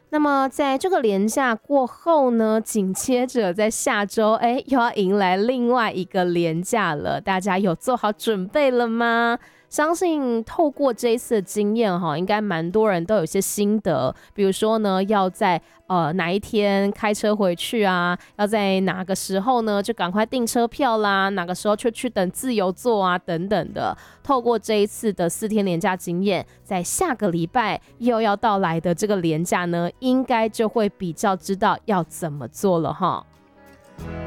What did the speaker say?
那么在这个连假过后呢，紧接着在下周，又要迎来另外一个连假了，大家有做好准备了吗？相信透过这一次的经验应该蛮多人都有些心得，比如说呢，要在哪一天开车回去啊，要在哪个时候呢就赶快订车票啦，哪个时候就去等自由座啊等等的。透过这一次的4天连假经验，在下个礼拜又要到来的这个连假呢，应该就会比较知道要怎么做了哈。